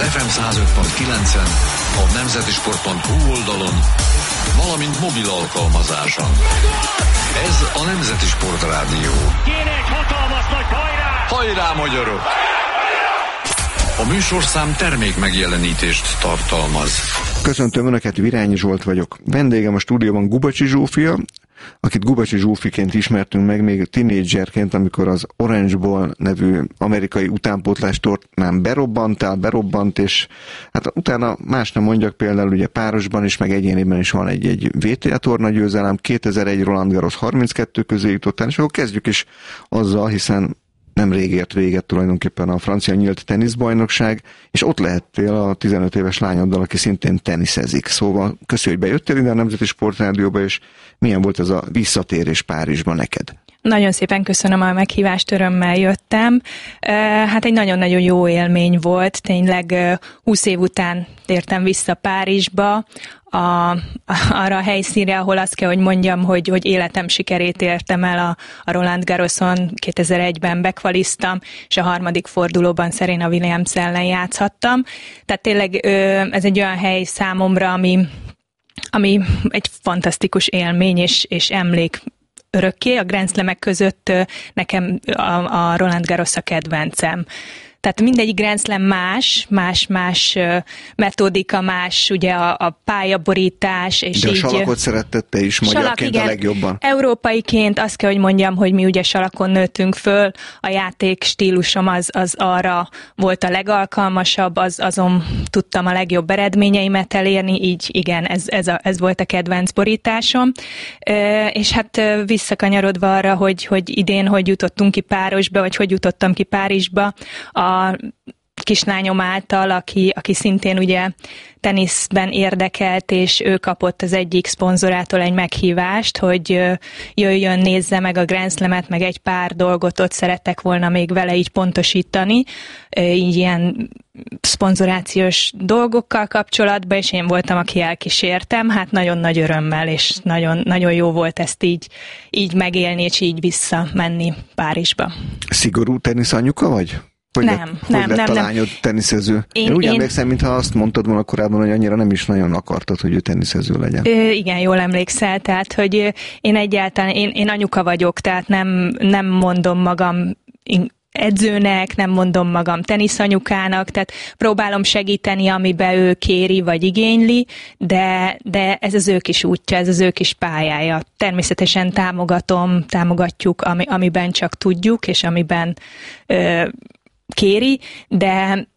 FM 105.9-en, a nemzetisport.hu oldalon, valamint mobil alkalmazáson. Ez a Nemzeti Sport Rádió. Kéne egy hatalmas nagy hajrá! Hajrá, magyarok! A műsorszám termék megjelenítést tartalmaz. Köszöntöm Önöket, Virányi Zsolt vagyok. Vendégem a stúdióban Gubacsi Zsófia, akit Gubacsi Zsófiként ismertünk meg még tínédzserként, amikor az Orange Bowl nevű amerikai utánpótlás tornán berobbant, és hát utána más nem mondjak, például ugye párosban is, meg egyéniben is van egy VTA torna győzelem, 2001 Roland Garros 32 közé jutottál, és akkor kezdjük is azzal, hiszen nemrég ért véget tulajdonképpen a francia nyílt teniszbajnokság, és ott lehettél a 15 éves lányoddal, aki szintén teniszezik. Szóval köszönjük, hogy bejöttél ide a Nemzeti Sportrádióba, és milyen volt ez a visszatérés Párizsba neked? Nagyon szépen köszönöm a meghívást, örömmel jöttem. Hát egy nagyon-nagyon jó élmény volt, tényleg 20 év után tértem vissza Párizsba, arra a helyszínre, ahol azt kell, hogy mondjam, hogy életem sikerét értem el a Roland Garroson, 2001-ben bekvaliztam, és a harmadik fordulóban Serena Williams ellen játszhattam. Tehát tényleg ez egy olyan hely számomra, ami egy fantasztikus élmény és emlék örökké. A Grand Slamek között nekem a Roland Garros a kedvencem. Tehát mindegyik Grand Slam más metódika, más ugye a pályaborítás. És de a salakot szeretted te is magyarként salak, a legjobban? Európaiként azt kell, hogy mondjam, hogy mi ugye salakon nőttünk föl, a játék stílusom az arra volt a legalkalmasabb, azon tudtam a legjobb eredményeimet elérni, így igen, ez volt a kedvenc borításom. És hát visszakanyarodva arra, hogy idén hogy jutottunk ki Párizsba, vagy hogy jutottam ki Párizsba, a kislányom által, aki szintén ugye teniszben érdekelt, és ő kapott az egyik szponzorától egy meghívást, hogy jöjjön, nézze meg a Grand Slamet, meg egy pár dolgot ott szerettek volna még vele így pontosítani, így ilyen szponzorációs dolgokkal kapcsolatban, és én voltam, aki elkísértem, hát nagyon nagy örömmel, és nagyon, nagyon jó volt ezt így megélni, és így visszamenni Párizsba. Szigorú teniszanyuka vagy? Hogy lett a lányod teniszező? Én úgy emlékszem, mintha azt mondtad volna korábban, hogy annyira nem is nagyon akartad, hogy ő teniszező legyen. Igen, jól emlékszel, tehát, hogy én egyáltalán, én anyuka vagyok, tehát nem mondom magam edzőnek, nem mondom magam teniszanyukának, tehát próbálom segíteni, amiben ő kéri vagy igényli, de ez az ő kis útja, ez az ő kis pályája. Természetesen támogatjuk, amiben csak tudjuk, és amiben kéri, de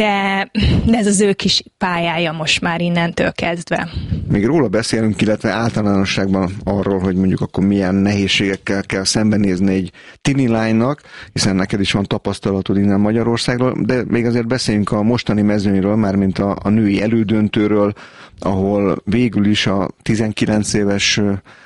ez az ő kis pályája most már innentől kezdve. Még róla beszélünk, illetve általánosságban arról, hogy mondjuk akkor milyen nehézségekkel kell szembenézni egy tini lánynak, hiszen neked is van tapasztalatod innen Magyarországról, de még azért beszéljünk a mostani mezőnyről, mármint a női elődöntőről, ahol végül is a 19 éves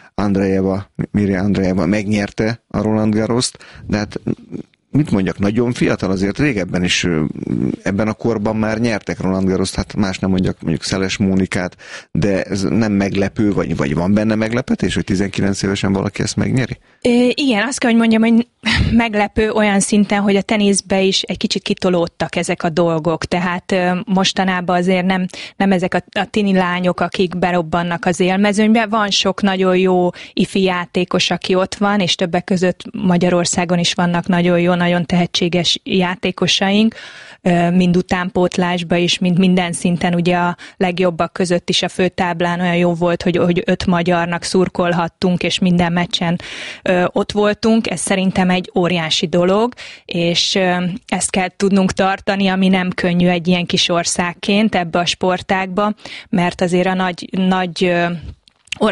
Mirja Andreeva megnyerte a Roland Garrost, de hát mit mondjak, nagyon fiatal, azért régebben is ebben a korban már nyertek Roland Garrost, hát más nem mondjak, mondjuk Szeles Mónikát, de ez nem meglepő, vagy van benne meglepetés, hogy 19 évesen valaki ezt megnyeri? Igen, azt kell, hogy mondjam, hogy meglepő olyan szinten, hogy a teniszbe is egy kicsit kitolódtak ezek a dolgok, tehát mostanában azért nem ezek a tini lányok, akik berobbannak az élmezőnybe, van sok nagyon jó ifi játékos, aki ott van, és többek között Magyarországon is vannak nagyon jó, nagyon tehetséges játékosaink, mind utánpótlásba is, mind minden szinten, ugye a legjobbak között is a főtáblán olyan jó volt, hogy 5 magyarnak szurkolhattunk, és minden meccsen ott voltunk. Ez szerintem egy óriási dolog, és ezt kell tudnunk tartani, ami nem könnyű egy ilyen kis országként ebbe a sportágba, mert azért a nagy